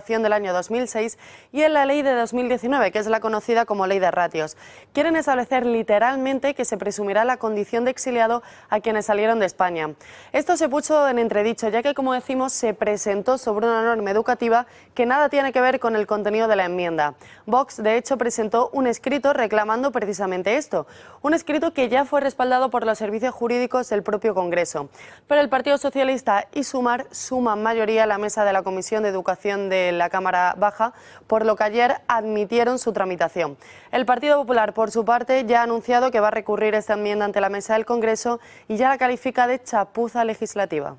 Educación del año 2006 y en la ley de 2019, que es la conocida como Ley de Ratios. Quieren establecer literalmente que se presumirá la condición de exiliado a quienes salieron de España. Esto se puso en entredicho, ya que, como decimos, se presentó sobre una norma educativa que nada tiene que ver con el contenido de la enmienda. Vox, de hecho, presentó un escrito reclamando precisamente esto, un escrito que ya fue respaldado por los servicios jurídicos del propio Congreso. Pero el Partido Socialista y Sumar suman mayoría a la mesa de la Comisión de Educación de la Cámara Baja, por lo que ayer admitieron su tramitación. El Partido Popular, por su parte, ya ha anunciado que va a recurrir esta enmienda ante la mesa del Congreso y ya la califica de chapuza legislativa.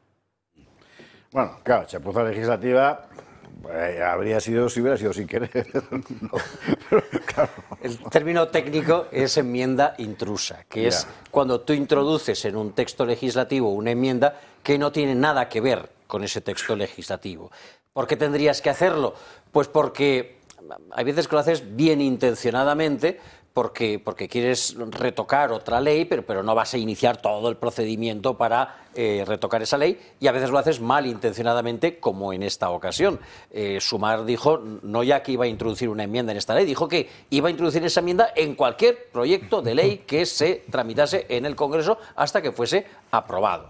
Bueno, claro, chapuza legislativa habría sido si hubiera sido sin querer. No, pero, claro. El término técnico es enmienda intrusa, que es cuando tú introduces en un texto legislativo una enmienda que no tiene nada que ver con ese texto legislativo. ¿Por qué tendrías que hacerlo? Pues porque hay veces que lo haces bien intencionadamente, porque quieres retocar otra ley, pero no vas a iniciar todo el procedimiento para retocar esa ley, y a veces lo haces malintencionadamente, como en esta ocasión. Sumar dijo no ya que iba a introducir una enmienda en esta ley, dijo que iba a introducir esa enmienda en cualquier proyecto de ley que se tramitase en el Congreso hasta que fuese aprobado.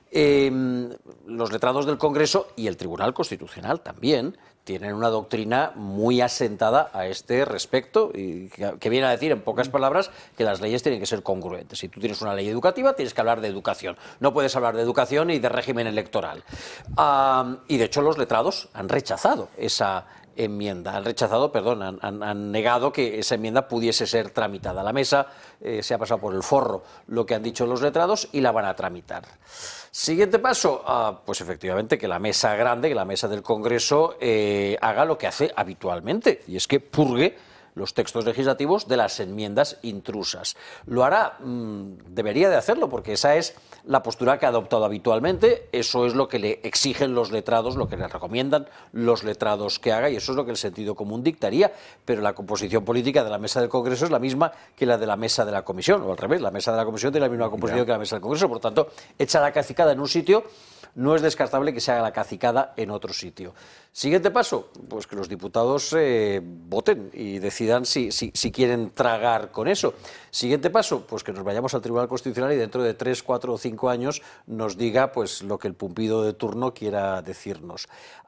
Los letrados del Congreso y el Tribunal Constitucional también tienen una doctrina muy asentada a este respecto, y que viene a decir, en pocas palabras, que las leyes tienen que ser congruentes. Si tú tienes una ley educativa, tienes que hablar de educación. No puedes hablar de educación y de régimen electoral. Y de hecho los letrados han rechazado esa enmienda, han negado que esa enmienda pudiese ser tramitada. La mesa se ha pasado por el forro lo que han dicho los letrados y la van a tramitar. Siguiente paso, pues efectivamente que la mesa grande, que la mesa del Congreso haga lo que hace habitualmente, y es que purgue los textos legislativos de las enmiendas intrusas. Lo hará, debería de hacerlo, porque esa es la postura que ha adoptado habitualmente, eso es lo que le exigen los letrados, lo que le recomiendan los letrados que haga, y eso es lo que el sentido común dictaría, pero la composición política de la mesa del Congreso es la misma que la de la mesa de la Comisión, o al revés, la mesa de la Comisión tiene la misma composición que la mesa del Congreso, por tanto, echa la cacicada en un sitio, no es descartable que se haga la cacicada en otro sitio. Siguiente paso, pues que los diputados voten y decidan si quieren tragar con eso. Siguiente paso, pues que nos vayamos al Tribunal Constitucional y dentro de 3, 4 o 5 años nos diga pues lo que el pumpido de turno quiera decirnos.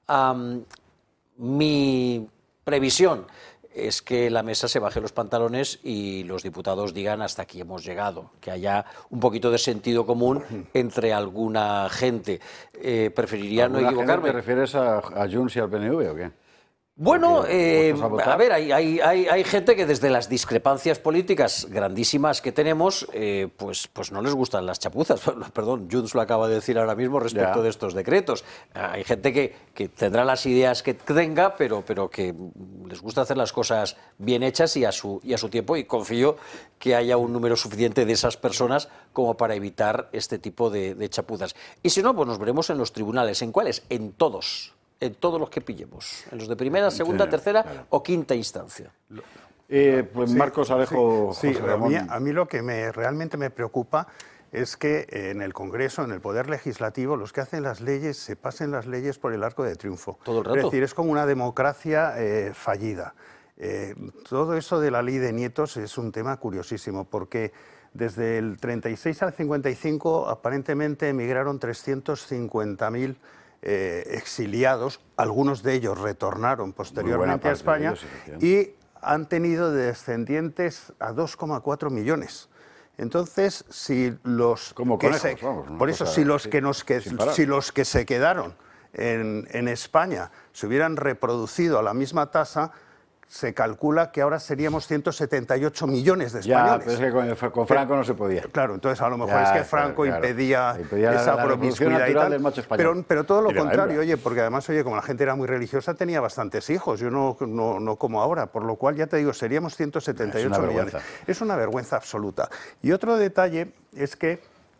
Mi previsión es que la mesa se baje los pantalones y los diputados digan hasta aquí hemos llegado, que haya un poquito de sentido común entre alguna gente. Preferiría no equivocarme. ¿Te refieres a Junts y al PNV o qué? Bueno, a ver, hay gente que desde las discrepancias políticas grandísimas que tenemos, pues no les gustan las chapuzas. Perdón, Junts lo acaba de decir ahora mismo respecto de estos decretos. Hay gente que tendrá las ideas que tenga, pero que les gusta hacer las cosas bien hechas y a su tiempo, y confío que haya un número suficiente de esas personas como para evitar este tipo de chapuzas. Y si no, pues nos veremos en los tribunales. ¿En cuáles? En todos los que pillemos, en los de primera, segunda, tercera o quinta instancia. Pues Marcos Alejo, sí, José Ramón. a mí lo que realmente me preocupa es que en el Congreso, en el Poder Legislativo, los que hacen las leyes se pasen las leyes por el arco de triunfo. Todo el rato. Es decir, es como una democracia fallida. Todo eso de la ley de nietos es un tema curiosísimo, porque desde el 36 al 55 aparentemente emigraron 350.000 exiliados, algunos de ellos retornaron posteriormente a España y han tenido descendientes a 2,4 millones. Entonces, si los como que conejos, vamos, por eso, si los que se quedaron en España se hubieran reproducido a la misma tasa, se calcula que ahora seríamos 178 millones de españoles. Ya, pero es que con Franco no se podía. Claro, entonces a lo mejor es que Franco impedía esa promiscuidad y tal. Pero todo lo contrario, oye, porque además, oye, como la gente era muy religiosa, tenía bastantes hijos, yo no como ahora, por lo cual, ya te digo, seríamos 178 millones. Es una vergüenza absoluta. Y otro detalle es que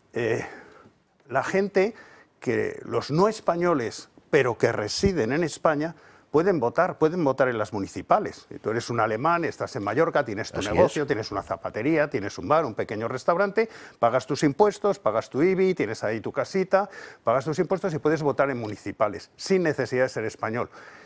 la gente, que los no españoles, pero que residen en España, pueden votar en las municipales. Tú eres un alemán, estás en Mallorca, tienes tu negocio, tienes una zapatería, tienes un bar, un pequeño restaurante, pagas tus impuestos, pagas tu IBI, tienes ahí tu casita, pagas tus impuestos y puedes votar en municipales, sin necesidad de ser español.